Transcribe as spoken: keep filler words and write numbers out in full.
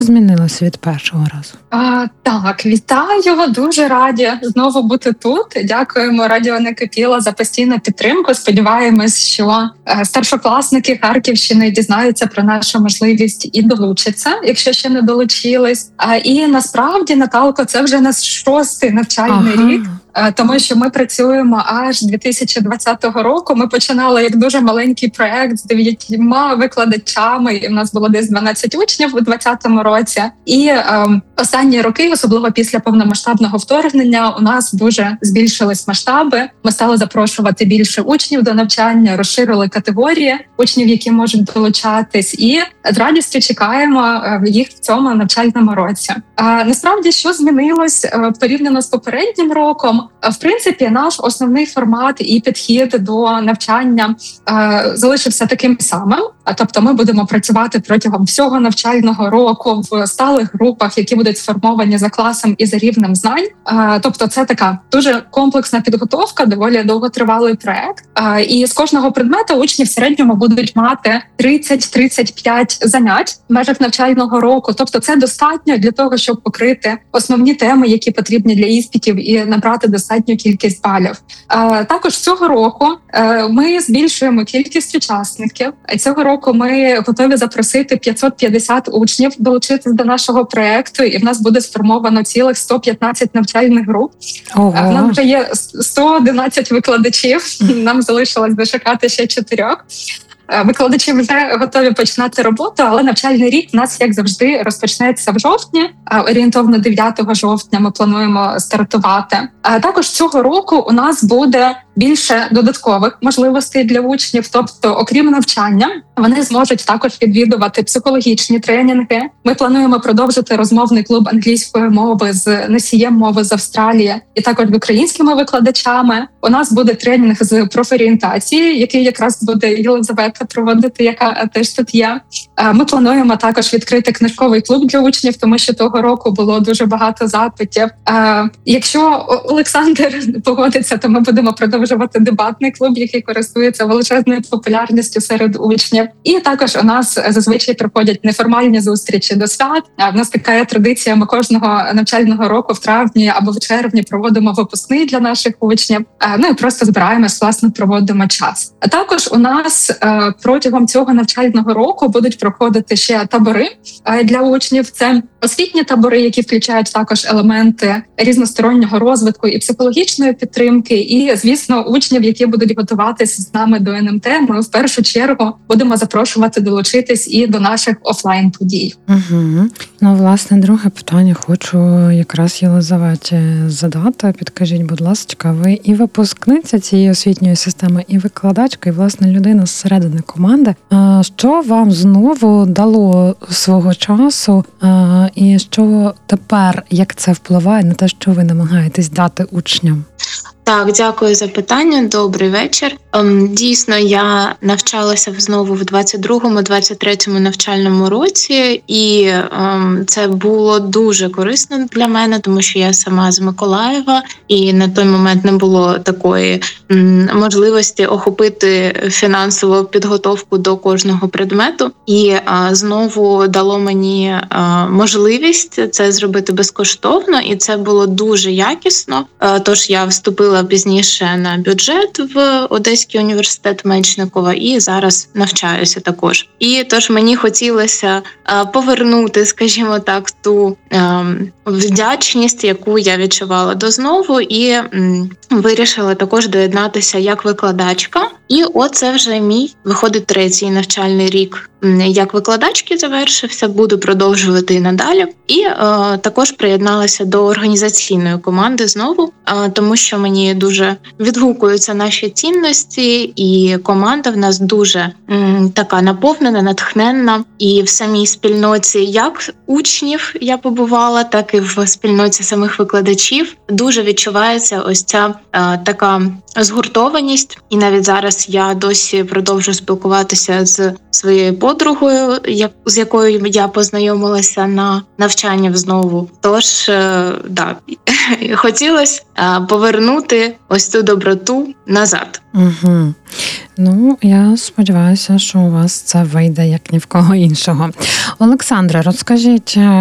Змінилося від першого разу? А, так, вітаю, дуже раді знову бути тут. Дякуємо Радіо Накипіло за постійну підтримку. Сподіваємось, що старшокласники Харківщини дізнаються про нашу можливість і долучаться, якщо ще не долучились. А, і насправді, Наталко, це вже наш шостий навчальний ага. рік. Тому що ми працюємо аж з дві тисячі двадцятого року. Ми починали як дуже маленький проект з дев'ятьма викладачами, і в нас було десь дванадцять учнів у двадцятому році. І е, останні роки, особливо після повномасштабного вторгнення, у нас дуже збільшились масштаби. Ми стали запрошувати більше учнів до навчання, розширили категорії учнів, які можуть долучатись, і з радістю чекаємо їх в цьому навчальному році. А насправді, що змінилось порівняно з попереднім роком? В принципі, наш основний формат і підхід до навчання е, залишився таким самим. Тобто ми будемо працювати протягом всього навчального року в сталих групах, які будуть сформовані за класом і за рівнем знань. Е, тобто це така дуже комплексна підготовка, доволі довготривалий проект. Е, і з кожного предмета учні в середньому будуть мати тридцять-тридцять п'ять занять в межах навчального року. Тобто це достатньо для того, щоб покрити основні теми, які потрібні для іспитів, і набрати достатню кількість балів. Е, також цього року е, ми збільшуємо кількість учасників. Цього року ми готові запросити п'ятсот п'ятдесят учнів долучитись до нашого проекту, і в нас буде сформовано цілих сто п'ятнадцять навчальних груп. Ого. В нас вже є сто одинадцять викладачів, нам залишилось дошукати ще чотирьох. Викладачі вже готові починати роботу, але навчальний рік у нас, як завжди, розпочнеться в жовтні. Орієнтовно дев'ятого жовтня ми плануємо стартувати. А також цього року у нас буде більше додаткових можливостей для учнів. Тобто, окрім навчання, вони зможуть також відвідувати психологічні тренінги. Ми плануємо продовжити розмовний клуб англійської мови з носієм мови з Австралії і також з українськими викладачами. У нас буде тренінг з профорієнтації, який якраз буде Єлизавета проводити, яка теж тут є. Ми плануємо також відкрити книжковий клуб для учнів, тому що того року було дуже багато запитів. Якщо Олександр погодиться, то ми будемо продовжувати дебатний клуб, який користується величезною популярністю серед учнів. І також у нас зазвичай проходять неформальні зустрічі до свят. В нас така є традиція, ми кожного навчального року в травні або в червні проводимо випускний для наших учнів. Ну і просто збираємось, власне, проводимо час. А також у нас протягом цього навчального року будуть проходити ще табори для учнів. Це освітні табори, які включають також елементи різностороннього розвитку і психологічної підтримки. І, звісно, учнів, які будуть готуватися з нами до ен ем те, ми в першу чергу будемо запрошувати долучитись і до наших офлайн-подій. Угу. Ну, власне, друге питання хочу якраз Єлизаветі задати. Підкажіть, будь ласка, ви і випускниця цієї освітньої системи, і викладачка, і, власне, людина зсередини команди. Що вам знову дало свого часу, і що тепер, як це впливає на те, що ви намагаєтесь дати учням? Так, дякую за питання. Добрий вечір. Дійсно, я навчалася знову в двадцять другому - двадцять третьому навчальному році, і це було дуже корисно для мене, тому що я сама з Миколаєва, і на той момент не було такої можливості охопити фінансову підготовку до кожного предмету. І знову дало мені можливість це зробити безкоштовно, і це було дуже якісно. Тож я вступила пізніше на бюджет в Одеський університет Мечникова і зараз навчаюся також. І тож мені хотілося повернути, скажімо так, ту вдячність, яку я відчувала до знову, і вирішила також доєднатися як викладачка. І оце вже мій, виходить, третій навчальний рік як викладачки завершився, буду продовжувати і надалі. І е, також приєдналася до організаційної команди знову, е, тому що мені дуже відгукуються наші цінності, і команда в нас дуже м, така наповнена, натхненна. І в самій спільноті як учнів я побувала, так і в спільноті самих викладачів дуже відчувається ось ця е, така згуртованість. І навіть зараз я досі продовжую спілкуватися з своєю подругою, як, з якою я познайомилася на навчання знову. Тож, е, да, хотілося е, повернути ось цю доброту назад. Угу. Ну, я сподіваюся, що у вас це вийде як ні в кого іншого. Олександре, розкажіть,